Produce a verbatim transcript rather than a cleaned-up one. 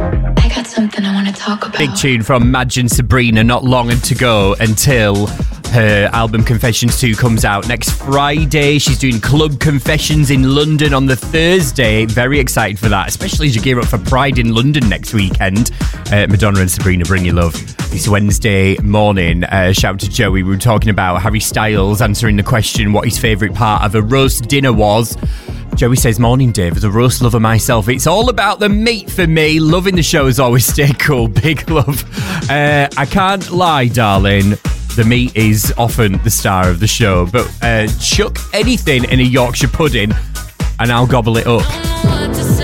I got something I want to talk about. Big tune from Madge and Sabrina, not long to go until her album Confessions two comes out next Friday. She's doing Club Confessions in London on the Thursday. Very excited for that, especially as you gear up for Pride in London next weekend. Uh, Madonna and Sabrina, bring your love. This Wednesday morning, uh, shout out to Joey. We were talking about Harry Styles answering the question what his favourite part of a roast dinner was. Joey says, morning Dave, as a roast lover myself, it's all about the meat for me. Loving the show as always, stay cool, big love. Uh, I can't lie, darling, the meat is often the star of the show, but uh, chuck anything in a Yorkshire pudding and I'll gobble it up.